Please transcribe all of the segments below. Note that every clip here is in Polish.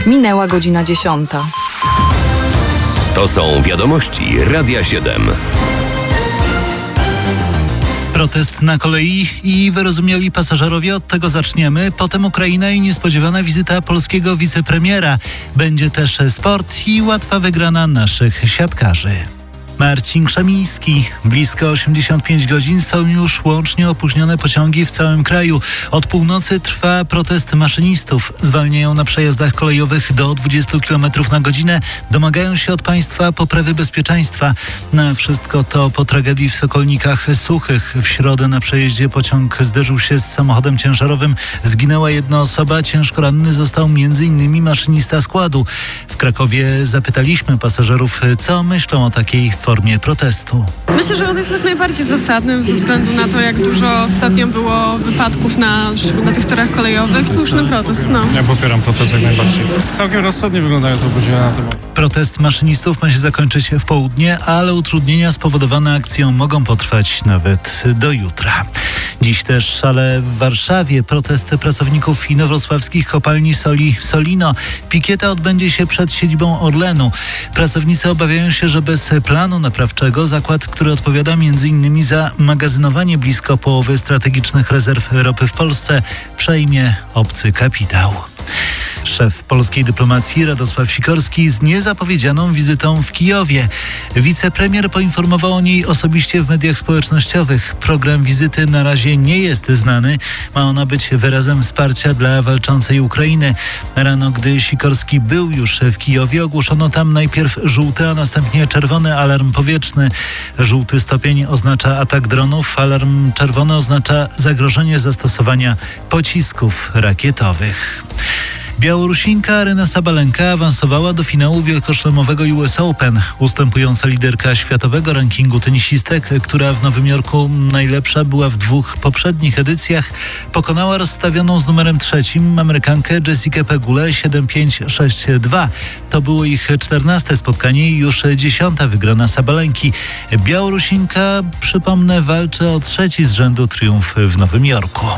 Minęła godzina 10. To są wiadomości Radia 7. Protest na kolei i wyrozumiali pasażerowie. Od tego zaczniemy. Potem Ukraina i niespodziewana wizyta polskiego wicepremiera. Będzie też sport i łatwa wygrana naszych siatkarzy. Marcin Krzemiński. Blisko 85 godzin są już łącznie opóźnione pociągi w całym kraju. Od północy trwa protest maszynistów. Zwalniają na przejazdach kolejowych do 20 km na godzinę. Domagają się od państwa poprawy bezpieczeństwa. Na wszystko to po tragedii w Sokolnikach Suchych. W środę na przejeździe pociąg zderzył się z samochodem ciężarowym. Zginęła jedna osoba. Ciężko ranny został m.in. maszynista składu. W Krakowie zapytaliśmy pasażerów, co myślą o takiej formie protestu. Myślę, że on jest jak najbardziej zasadny ze względu na to, jak dużo ostatnio było wypadków na tych torach kolejowych. Słuszny protest, no. Ja popieram protest jak najbardziej. Całkiem rozsądnie wyglądają te opóźnienia na temat. Protest maszynistów ma się zakończyć w południe, ale utrudnienia spowodowane akcją mogą potrwać nawet do jutra. Dziś też, ale w Warszawie protest pracowników inowrocławskich kopalni soli Solino. Pikieta odbędzie się przed siedzibą Orlenu. Pracownicy obawiają się, że bez planu naprawczego zakład, który odpowiada m.in. za magazynowanie blisko połowy strategicznych rezerw ropy w Polsce, przejmie obcy kapitał. Szef polskiej dyplomacji Radosław Sikorski z niezapowiedzianą wizytą w Kijowie. Wicepremier poinformował o niej osobiście w mediach społecznościowych. Program wizyty na razie nie jest znany. Ma ona być wyrazem wsparcia dla walczącej Ukrainy. Rano, gdy Sikorski był już w Kijowie, ogłoszono tam najpierw żółty, a następnie czerwony alarm powietrzny. Żółty stopień oznacza atak dronów, alarm czerwony oznacza zagrożenie zastosowania pocisków rakietowych. Białorusinka Aryna Sabalenka awansowała do finału wielkoszlemowego US Open. Ustępująca liderka światowego rankingu tenisistek, która w Nowym Jorku najlepsza była w 2 poprzednich edycjach, pokonała rozstawioną z numerem 3 Amerykankę Jessikę Pegulę 7-5-6-2. To było ich 14. spotkanie i już 10. wygrana Sabalenki. Białorusinka, przypomnę, walczy o 3. z rzędu triumf w Nowym Jorku.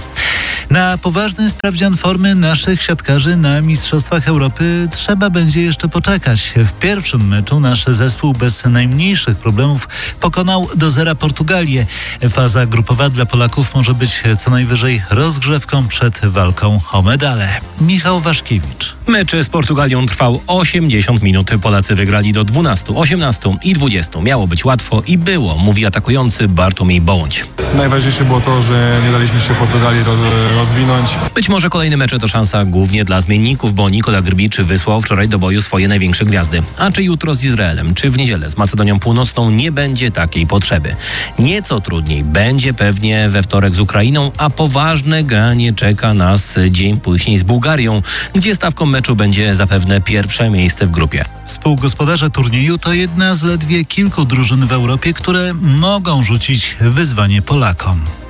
Na poważny sprawdzian formy naszych siatkarzy na Mistrzostwach Europy trzeba będzie jeszcze poczekać. W pierwszym meczu nasz zespół bez najmniejszych problemów pokonał do 0 Portugalię. Faza grupowa dla Polaków może być co najwyżej rozgrzewką przed walką o medale. Michał Waszkiewicz. Mecz z Portugalią trwał 80 minut. Polacy wygrali do 12, 18 i 20. Miało być łatwo i było, mówi atakujący Bartłomiej Bołądź. Najważniejsze było to, że nie daliśmy się Portugalii rozwinąć. Być może kolejne mecze to szansa głównie dla zmienników, bo Nikola Grbicz wysłał wczoraj do boju swoje największe gwiazdy. A czy jutro z Izraelem, czy w niedzielę z Macedonią Północną nie będzie takiej potrzeby. Nieco trudniej będzie pewnie we wtorek z Ukrainą, a poważne granie czeka nas dzień później z Bułgarią, gdzie stawką meczu będzie zapewne pierwsze miejsce w grupie. Współgospodarze turnieju to jedna z ledwie kilku drużyn w Europie, które mogą rzucić wyzwanie Polakom.